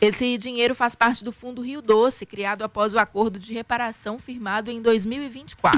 Esse dinheiro faz parte do Fundo Rio Doce, criado após o acordo de reparação firmado em 2024.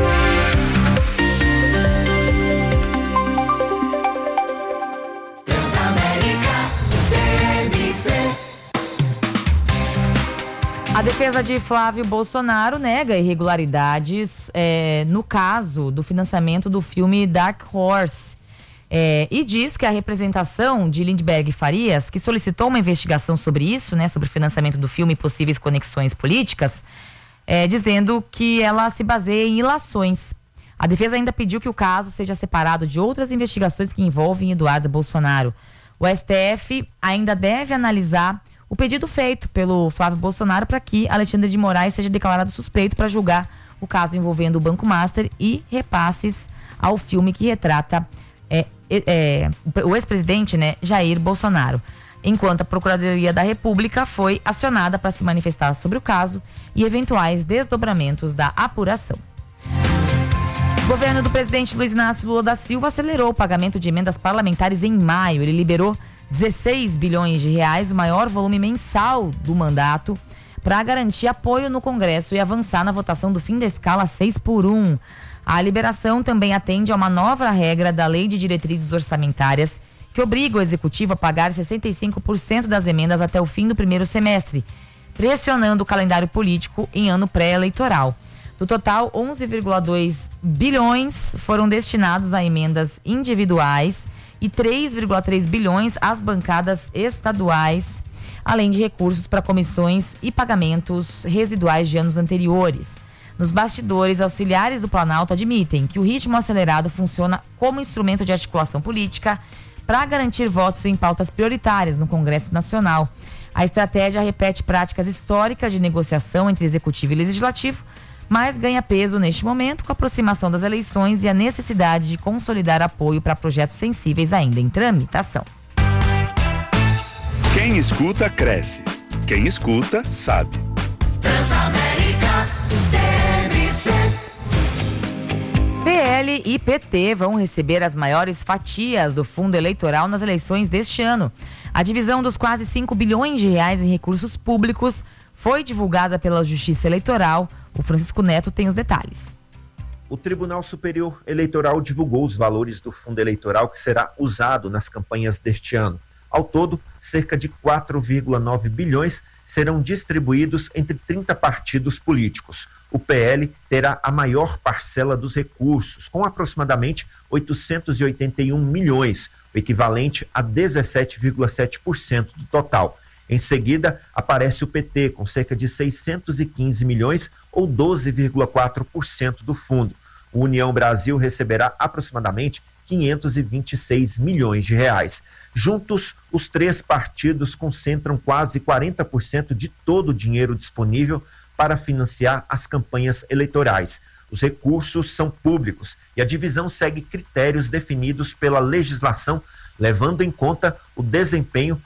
A defesa de Flávio Bolsonaro nega irregularidades no caso do financiamento do filme Dark Horse e diz que a representação de Lindbergh Farias, que solicitou uma investigação sobre isso, sobre o financiamento do filme e possíveis conexões políticas, dizendo que ela se baseia em ilações. A defesa ainda pediu que o caso seja separado de outras investigações que envolvem Eduardo Bolsonaro. O STF ainda deve analisar o pedido feito pelo Flávio Bolsonaro para que Alexandre de Moraes seja declarado suspeito para julgar o caso envolvendo o Banco Master e repasses ao filme que retrata o ex-presidente, Jair Bolsonaro. Enquanto a Procuradoria da República foi acionada para se manifestar sobre o caso e eventuais desdobramentos da apuração. O governo do presidente Luiz Inácio Lula da Silva acelerou o pagamento de emendas parlamentares em maio. Ele liberou 16 bilhões de reais, o maior volume mensal do mandato, para garantir apoio no Congresso e avançar na votação do fim da escala 6x1. A liberação também atende a uma nova regra da Lei de Diretrizes Orçamentárias, que obriga o Executivo a pagar 65% das emendas até o fim do primeiro semestre, pressionando o calendário político em ano pré-eleitoral. Do total, 11,2 bilhões foram destinados a emendas individuais e 3,3 bilhões às bancadas estaduais, além de recursos para comissões e pagamentos residuais de anos anteriores. Nos bastidores, auxiliares do Planalto admitem que o ritmo acelerado funciona como instrumento de articulação política para garantir votos em pautas prioritárias no Congresso Nacional. A estratégia repete práticas históricas de negociação entre Executivo e Legislativo, mas ganha peso neste momento com a aproximação das eleições e a necessidade de consolidar apoio para projetos sensíveis ainda em tramitação. Quem escuta, cresce. Quem escuta, sabe. Transamérica, TMC. PL e PT vão receber as maiores fatias do fundo eleitoral nas eleições deste ano. A divisão dos quase 5 bilhões de reais em recursos públicos foi divulgada pela Justiça Eleitoral. O Francisco Neto tem os detalhes. O Tribunal Superior Eleitoral divulgou os valores do fundo eleitoral que será usado nas campanhas deste ano. Ao todo, cerca de 4,9 bilhões serão distribuídos entre 30 partidos políticos. O PL terá a maior parcela dos recursos, com aproximadamente 881 milhões, o equivalente a 17,7% do total. Em seguida, aparece o PT, com cerca de 615 milhões, ou 12,4% do fundo. O União Brasil receberá aproximadamente 526 milhões de reais. Juntos, os três partidos concentram quase 40% de todo o dinheiro disponível para financiar as campanhas eleitorais. Os recursos são públicos e a divisão segue critérios definidos pela legislação, levando em conta o desempenho